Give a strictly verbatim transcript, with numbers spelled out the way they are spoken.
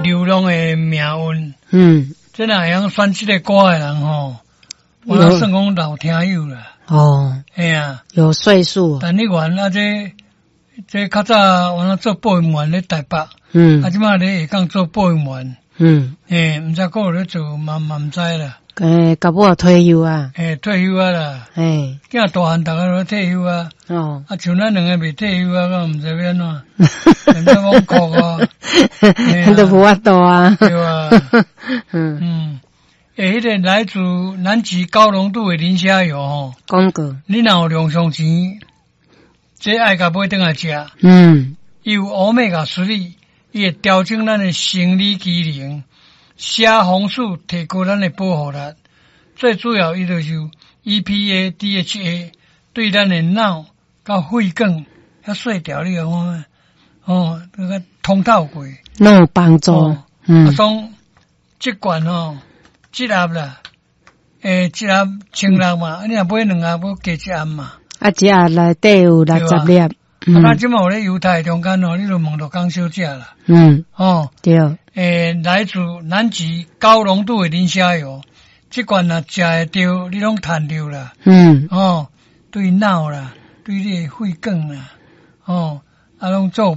流浪的命运。 嗯， 这哪样选这个歌的人吼，我算讲老听友啦。 哦， 哎呀， 有岁数。 但你原啊这这较早我那做播音员咧台北， 嗯， 啊即马咧下港做播音员。 嗯， 诶，毋知个咧做，嘛嘛毋知啦。 诶，搞不好退休啊。 诶，退休啊啦。 诶， 囝大汉，逐个都退休啊。 哦， 啊，像咱两个未退休啊，我毋知要安怎，人家讲哭啊， 都无法度啊。 对啊。 嗯嗯，诶，迄个来自南极高浓度的磷虾油吼， 讲过， 你若有量上钱，这爱甲买倒来食。 嗯， 伊有欧米伽三哩。伊会调整咱的生理机能，虾红素提高咱的保护力，最主要伊就是有 E P A D H A， 对咱的脑甲肺管遐细条你讲看，哦，那个通透过， 拢有帮助。 哦、 嗯， 啊，种即罐吼，一盒啦，诶，一盒千六嘛，你若买两盒，要加一盒嘛。 啊，一盒内底有六十粒。 啊，咱即满有咧犹太中间哦，你就问到讲小食啦。 嗯， 哦， 对。 诶，来自南极高浓度的磷虾油，这罐若食会着，你拢趁着啦。 嗯， 哦，对脑啦，对你的肺管啦，哦，啊，拢做。